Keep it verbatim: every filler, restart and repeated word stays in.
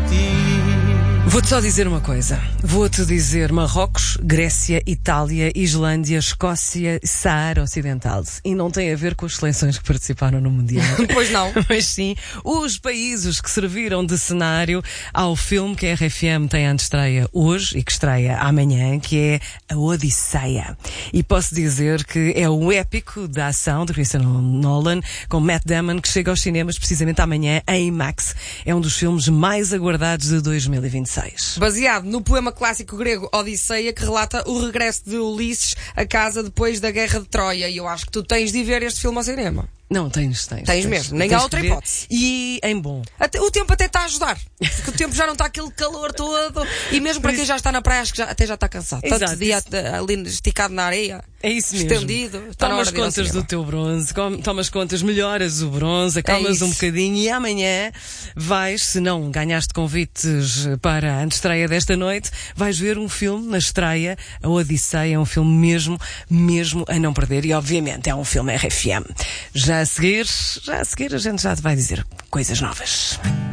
Vou-te só dizer uma coisa. Vou-te dizer Marrocos, Grécia, Itália, Islândia, Escócia, Saara Ocidental. E não tem a ver com as seleções que participaram no Mundial. Pois não. Mas sim, os países que serviram de cenário ao filme que a R F M tem a estreia hoje e que estreia amanhã, que é a Odisseia. E posso dizer que é o épico da ação de Christopher Nolan com Matt Damon, que chega aos cinemas precisamente amanhã em IMAX. É um dos filmes mais aguardados de dois mil e vinte e seis. Baseado no poema clássico grego Odisseia, que relata o regresso de Ulisses a casa depois da Guerra de Troia. E eu acho que tu tens de ir ver este filme ao cinema. Não, tens, tens. Tens mesmo, nem há outra hipótese. E em bom. Até, o tempo até está a ajudar. Porque o tempo já não está aquele calor todo. E mesmo para quem já está na praia, acho que já, até já está cansado. Exato. Tanto dia ali esticado na areia. É isso mesmo. Estendido. Está Tomas na hora de ir ao contas cinema. do teu bronze, com- tomas contas, melhoras o bronze, acalmas É um isso. bocadinho e amanhã vais, se não ganhaste convites para a antestreia desta noite, vais ver um filme na estreia, a Odisseia, é um filme mesmo, mesmo a não perder e obviamente é um filme R F M. Já a seguir, já a seguir a gente já te vai dizer coisas novas.